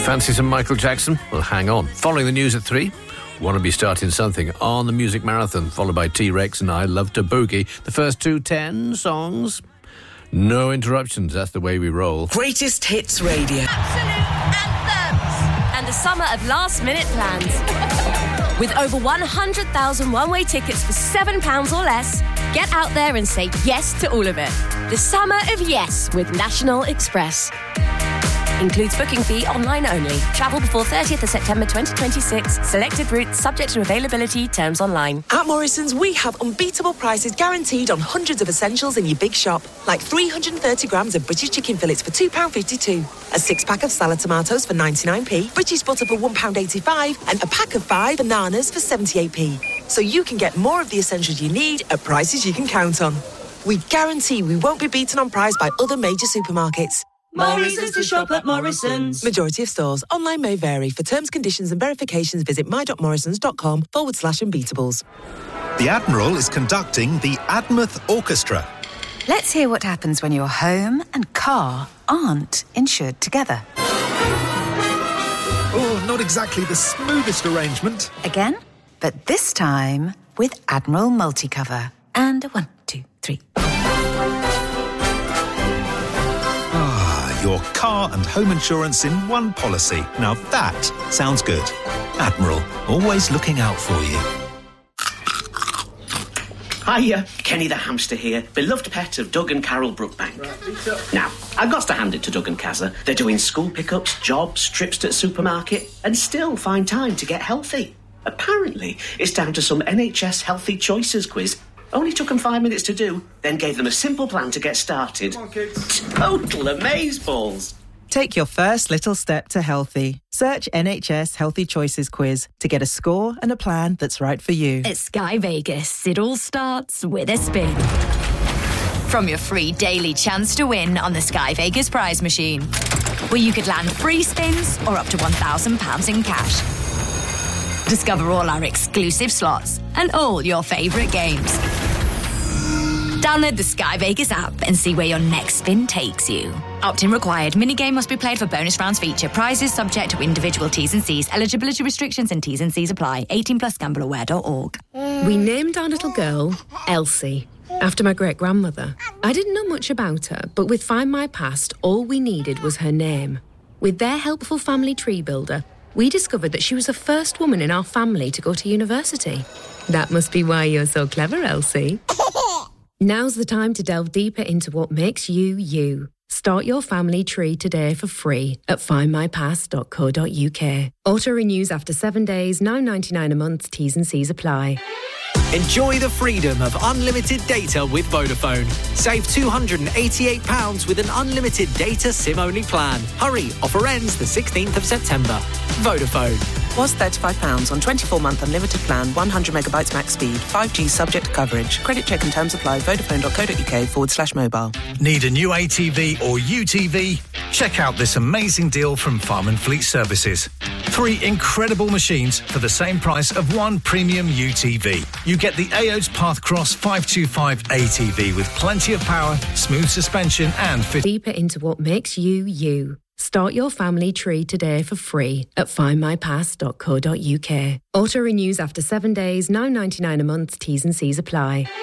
Fancy some Michael Jackson? Well, hang on. Following the news at 3, want to be starting something on the Music Marathon, followed by T-Rex and I Love to Boogie. The first 10 songs. No interruptions, that's the way we roll. Greatest Hits Radio. Absolute anthems. And a summer of last-minute plans. With over 100,000 one-way tickets for £7 or less, get out there and say yes to all of it. The Summer of Yes with National Express. Includes booking fee, online only. Travel before 30th of September 2026. Selected routes subject to availability. Terms online. At Morrison's, we have unbeatable prices guaranteed on hundreds of essentials in your big shop. Like 330 grams of British chicken fillets for £2.52. A 6-pack of salad tomatoes for 99p. British butter for £1.85. And a pack of 5 bananas for 78p. So you can get more of the essentials you need at prices you can count on. We guarantee we won't be beaten on price by other major supermarkets. More reasons to shop at Morrison's. Majority of stores. Online may vary. For terms, conditions and verifications, visit my.morrisons.com/unbeatables. The Admiral is conducting the Admouth Orchestra. Let's hear what happens when your home and car aren't insured together. Oh, not exactly the smoothest arrangement. Again, but this time with Admiral Multicover. And a 1, 2, 3. Your car and home insurance in one policy. Now that sounds good. Admiral, always looking out for you. Hiya, Kenny the hamster here, beloved pet of Doug and Carol Brookbank. Now, I've got to hand it to Doug and Kazza. They're doing school pickups, jobs, trips to the supermarket, and still find time to get healthy. Apparently, it's down to some NHS Healthy Choices quiz. Only took them 5 minutes to do, then gave them a simple plan to get started. Come on, kids. Total amazeballs. Take your first little step to healthy. Search NHS Healthy Choices quiz to get a score and a plan that's right for you. At Sky Vegas, it all starts with a spin. From your free daily chance to win on the Sky Vegas prize machine, where you could land free spins or up to £1,000 in cash. Discover all our exclusive slots and all your favourite games. Download the Sky Vegas app and see where your next spin takes you. Opt-in required. Minigame must be played for bonus rounds feature. Prizes subject to individual T's and C's. Eligibility restrictions and T's and C's apply. 18 plus gambleaware.org. We named our little girl Elsie, after my great-grandmother. I didn't know much about her, but with Find My Past, all we needed was her name. With their helpful family tree builder, we discovered that she was the first woman in our family to go to university. That must be why you're so clever, Elsie. Now's the time to delve deeper into what makes you, you. Start your family tree today for free at findmypast.co.uk. Auto renews after 7 days, £9.99 a month. T's and C's apply. Enjoy the freedom of unlimited data with Vodafone. Save £288 with an unlimited data SIM-only plan. Hurry, offer ends the 16th of September. Vodafone. Was £35 on 24-month unlimited plan, 100 megabytes max speed, 5G subject to coverage. Credit check and terms apply. Vodafone.co.uk/mobile. Need a new ATV or UTV? Check out this amazing deal from Farm and Fleet Services. 3 incredible machines for the same price of 1 premium UTV. You get the AOT's Pathcross 525 ATV with plenty of power, smooth suspension and fit. Deeper into what makes you, you. Start your family tree today for free at findmypast.co.uk. Auto renews after 7 days, £9.99 a month. T's and C's apply.